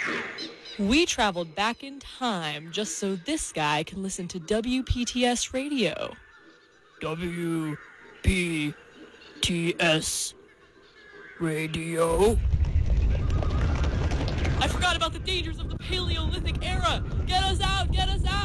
We traveled back in time just so this guy can listen to WPTS radio. WPTS radio? I forgot about the dangers of the Paleolithic era! Get us out! Get us out!